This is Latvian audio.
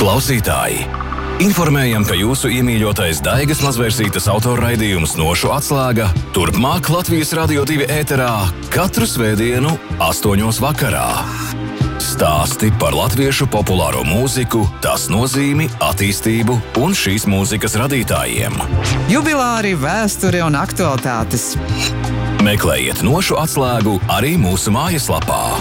Klausītāji! Informējam, ka jūsu iemīļotais Daigas mazvērsītas autorraidījums Nošu atslēga turpmāk Latvijas Radio 2 ēterā katru svētdienu 8 vakarā. Stāsti par latviešu populāro mūziku, tās nozīmi, attīstību un šīs mūzikas radītājiem. Jubilāri, vēsture un aktualitātes. Meklējiet Nošu atslēgu arī mūsu mājaslapā.